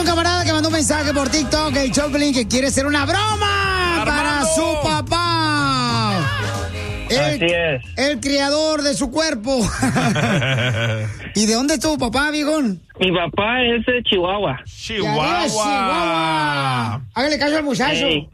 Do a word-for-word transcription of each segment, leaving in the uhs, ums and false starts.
un camarada que mandó un mensaje por TikTok, el Choplin, que quiere hacer una broma Armando. para su papá. El, Así es. El criador de su cuerpo. ¿Y de dónde es tu papá, viejón? Mi papá es de Chihuahua. Chihuahua. Chihuahua. Hágale caso al muchacho. Ey.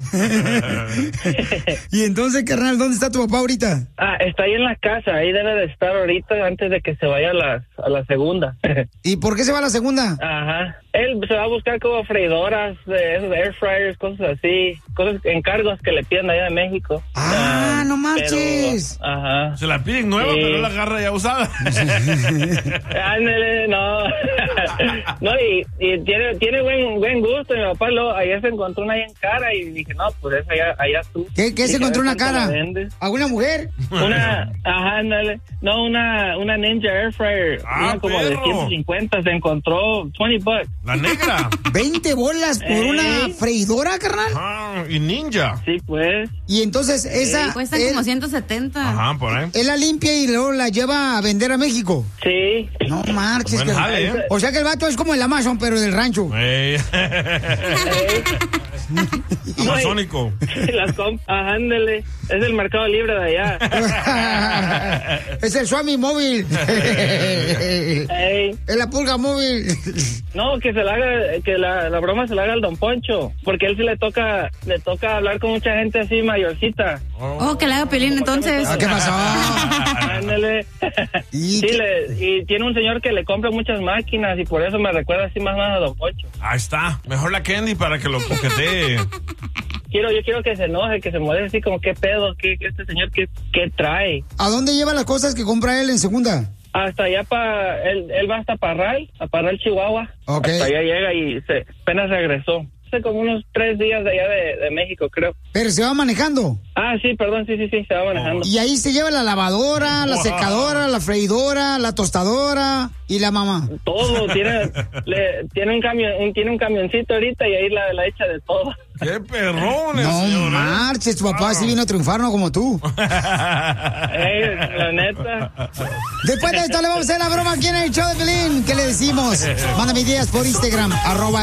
Y entonces, carnal, ¿dónde está tu papá ahorita? Ah, está ahí en la casa. Ahí debe de estar ahorita antes de que se vaya a la, a la segunda. ¿Y por qué se va a la segunda? Ajá. Él se va a buscar como freidoras, eh, esos air fryers, cosas así. Cosas, encargos que le piden allá de México. Ah, no marches. Pero, ajá. Se la piden nueva, Sí. pero la agarra ya usada. Ándale, no. No, y, y tiene, tiene buen buen gusto. Mi papá lo, ayer se encontró una ahí en cara y dije, no, pues esa allá, allá tú. ¿Qué, qué se Dije, encontró a ver una cuánto cara? la vendes. ¿Alguna mujer? Una, ajá, ándale. No, una, una Ninja Air Fryer. Ah, una como de perro. ciento cincuenta. Se encontró veinte bucks. La negra. ¿veinte bolas por Ey. una freidora, carnal? Ah, y ninja. Sí, pues. Y entonces esa... Cuesta él, como ciento setenta. Ajá, por ahí. él la limpia y luego la lleva a vender a México. Sí. No marches. Buen carnal. jale, ¿eh? O sea que el vato es como el Amazon, pero del rancho. Ey. Amazónico. Las comp ajá, ándale. Es el Mercado Libre de allá. Es el Swami móvil. Ey. Es la pulga móvil. No, que se la haga, que la, la broma se la haga al Don Poncho, porque a él sí le toca, le toca hablar con mucha gente así mayorcita. Oh, que le haga Piolín entonces. Ah, ¿qué pasó? Ándale. ¿Y Sí, qué? le, y tiene un señor que le compra muchas máquinas y por eso me recuerda así más o menos a Don Poncho. Ahí está. Mejor la Candy para que lo coquetee. Quiero, yo quiero que se enoje, que se moleste así como qué pedo, qué, este señor qué, qué trae. ¿A dónde lleva las cosas que compra él en segunda? Hasta allá para, él, él va hasta Parral, a Parral, Chihuahua. Ok. Hasta allá llega y se, apenas regresó. Hace como unos tres días de allá de, de México, creo. Pero se va manejando. Ah, sí, perdón, sí, sí, sí, se va manejando. Y ahí se lleva la lavadora, la Wow. secadora, la freidora, la tostadora y la mamá. Todo, tiene, le, tiene un camión, un, tiene un camioncito ahorita y ahí la, la echa de todo. ¡Qué perrones, No señor! ¿eh? marches, tu papá sí vino a triunfar, no como tú. Ey, la neta. Después de esto le vamos a hacer la broma aquí en el show de Pelín. ¿Qué le decimos? Mándame ideas por Instagram, arroba